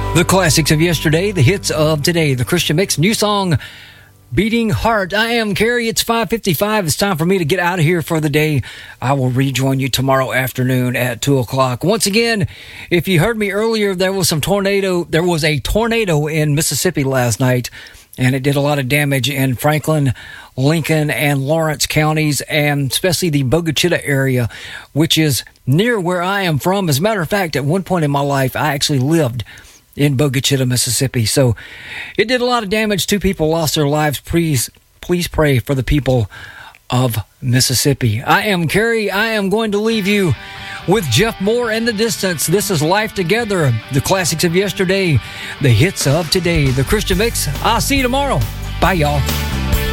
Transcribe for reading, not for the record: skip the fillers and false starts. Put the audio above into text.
The classics of yesterday, the hits of today, the Christian Mix, new song, Beating Heart. I am Carrie. It's 5:55. It's time for me to get out of here for the day. I will rejoin you tomorrow afternoon at 2 o'clock. Once again, if you heard me earlier, there was a tornado in Mississippi last night, and it did a lot of damage in Franklin, Lincoln, and Lawrence counties, and especially the Bogachita area, which is near where I am from. As a matter of fact, at one point in my life, I actually lived in Bogachita, Mississippi. So it did a lot of damage. 2 people lost their lives. Please pray for the people of Mississippi. I am Carrie. I am going to leave you with Jeff Moore and The Distance. This is Life Together, the classics of yesterday, the hits of today, the Christian Mix. I'll see you tomorrow. Bye, y'all.